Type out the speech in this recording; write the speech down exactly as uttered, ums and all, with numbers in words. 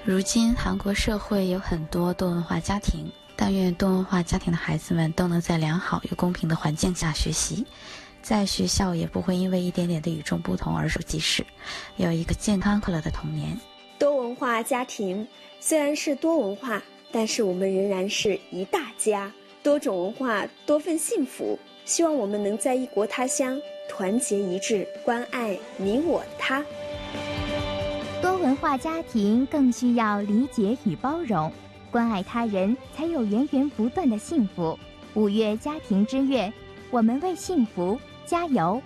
如今韩国社会有很多多文化家庭，但愿多文化家庭的孩子们都能在良好又公平的环境下学习，在学校也不会因为一点点的与众不同而受歧视，有一个健康快乐的童年。 多文化家庭虽然是多文化，但是我们仍然是一大家，多种文化，多份幸福。希望我们能在异国他乡团结一致，关爱你我他。 多文化家庭更需要理解与包容，关爱他人，才有源源不断的幸福。五月家庭之月，我们为幸福加油。